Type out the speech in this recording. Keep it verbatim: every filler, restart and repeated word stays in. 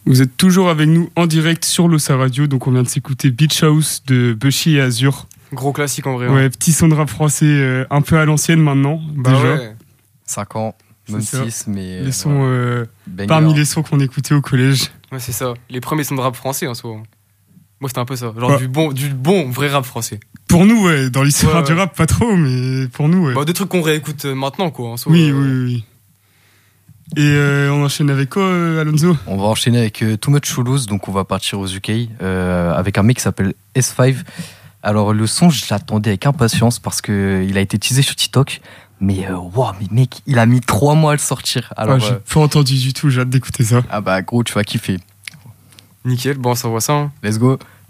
Vous êtes toujours avec nous en direct sur l'Ossa Radio, donc on vient de s'écouter Beach House de Bushy et Azur. Gros classique en vrai. Ouais, hein. petit son de rap français euh, un peu à l'ancienne maintenant, Bah déjà. ouais. cinq ans, même six, mais. Les sons, euh, banger. parmi les sons qu'on écoutait au collège. Ouais, c'est ça. Les premiers sons de rap français en soi. Moi, c'était un peu ça. Genre Ouais. du, bon, du bon, vrai rap français. Pour nous, ouais, dans l'histoire Ouais, du ouais. rap, pas trop, mais pour nous, ouais. Bah, des trucs qu'on réécoute euh, maintenant, quoi. En soi, oui, euh, oui, oui. Et euh, on enchaîne avec quoi, euh, Alonso? On va enchaîner avec euh, Too Much Toulouse, donc on va partir aux U K euh, avec un mec qui s'appelle S cinq. Alors le son, je l'attendais avec impatience parce que il a été teasé sur TikTok, mais euh, wow, mais mec, il a mis trois mois à le sortir. Alors Ah, j'ai euh, pas entendu du tout, j'ai hâte d'écouter ça. ah bah gros, tu vas kiffer. Nickel. Bon, ça voit ça. hein. Let's go.